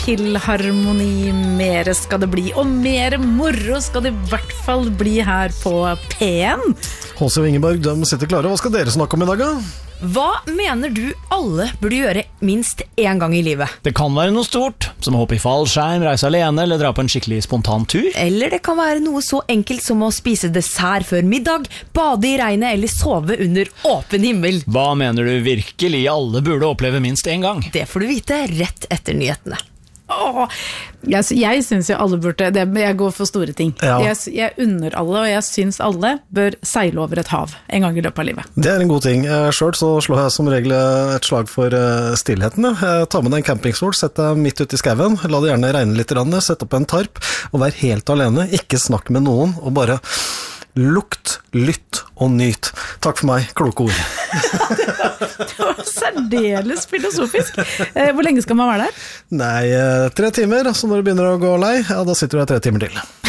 filharmoni, mer skal det bli, og mer moro skal det I hvert fall bli her på P1. H.C. og Ingeborg, de sitter klare. Hva skal dere snakke om I dag da? Hva mener du alle burde gjøre minst en gang I livet? Det kan være noe stort, som å hoppe I fallskjerm, reise alene eller dra på en skikkelig spontan tur. Eller det kan være noe så enkelt som å spise dessert før middag, bade I regnet eller sove under åpen himmel. Hva mener du virkelig alle burde oppleve minst en gang? Det får du vite rett etter nyhetene. Jeg synes jo alle burde jeg går for store ting jeg unner alle, og jeg synes alle bør seile over et hav en gang I løpet av livet. Det en god ting. Selv så slår jeg som regel et slag for stillheten. Ta med deg en campingstol, sett deg midt ute I skauen, la det gjerne regne litt, sett opp en tarp, og vær helt alene, ikke snakk med noen, og bare lukt, lytt og nyt. Takk for meg, kloke ord. Det var særdeles filosofisk. Hvor lenge skal man være der? Nei, 3 timer, så når du begynner å gå lei, da sitter du der 3 timer til.